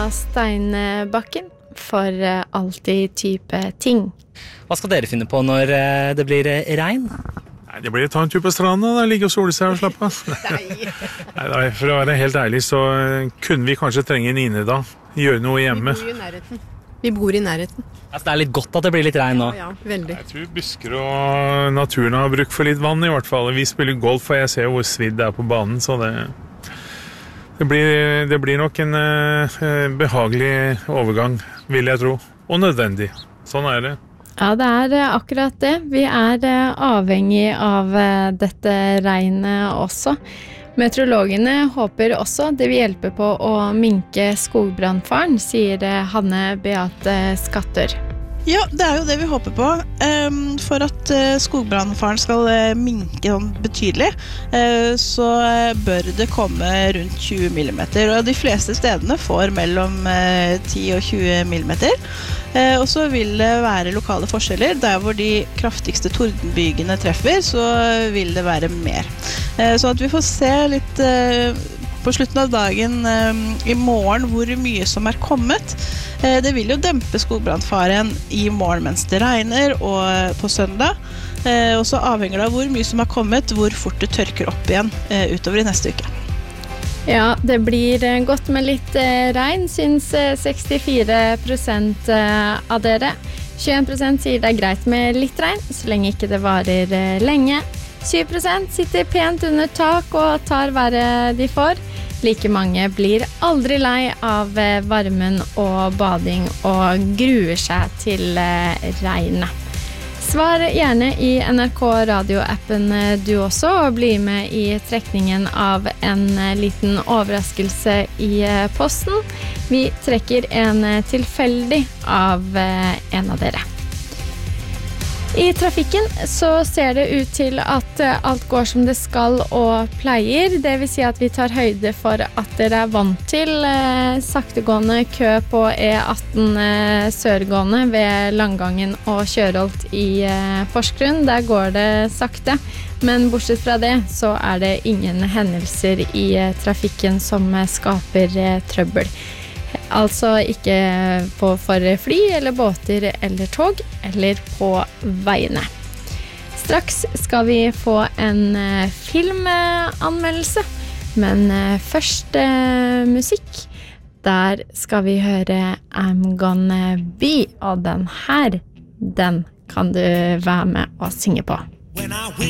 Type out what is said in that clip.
Steinbakken for alltid type ting. Hva skal dere finne på når det blir regn? Nei, det blir å ta en tur på stranden, da ligge og sole seg og slappe av. Nei, for å være helt ærlig så kunne vi kanskje trenge en innedag, gjøre noe hjemme. Vi bor i nærheten. Altså, det litt godt at det blir litt regn nå. Ja, veldig. Jeg tror busker og naturen har bruk for litt vann i hvert fall. Vi spiller golf, og jeg ser hvor svidd det på banen, så det blir nok en behagelig overgang, vil jeg tro. Og nødvendig. Sånn det. Ja, det akkurat det. Vi avhengig av dette regnet også. Meteorologene håper også det vil hjelpe på å minke skogbrannfaren, sier Hanne Beate Skatter. Ja, det jo det vi håper på. For at skogbrannfaren skal minke betydelig, så bør det komme rundt 20 millimeter. Og de fleste stedene får mellom 10 og 20 millimeter. Og så vil det være lokale forskjeller. Der hvor de kraftigste tordenbygene treffer, så vil det være mer. Så at vi får se litt på slutten av dagen i morgen hvor mye som kommet. Det vil jo dempe skogbrannfaren i morgen mens det regner og på søndag. Og så avhenger det av hvor mye som kommet, hvor fort det tørker opp igjen utover i neste uke. Ja, det blir godt med litt regn, syns 64% av dere. 21% sier det greit med litt regn, så lenge ikke det varer lenge. 7% sitter pent under tak og tar været de får. Like mange blir aldri lei av varmen og bading og gruer seg til regnet. Svar gjerne i NRK Radio-appen du også, og bli med i trekningen av en liten overraskelse i posten. Vi trekker en tilfeldig av en av dere. I trafikken så ser det ut til at alt går som det skal og pleier. Det vil si at vi tar høyde for at dere vant til saktegående kø på E18 sørgående ved Langgangen og Kjørholt i Porsgrunn. Der går det sakte, men bortsett fra det så det ingen hendelser i trafikken som skaper trøbbel. Altså ikke for fly eller båter eller tog, eller på veiene. Straks skal vi få en filmanmeldelse, men først musikk. Der skal vi høre I'm Gonna Be, og den kan du være med og synge på.